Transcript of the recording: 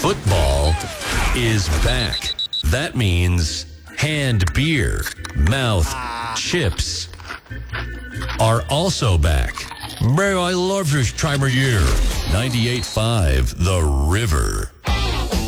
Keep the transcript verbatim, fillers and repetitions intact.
Football is back. That means hand beer, mouth chips are also back. Bro, I love this time of year. ninety-eight point five The River.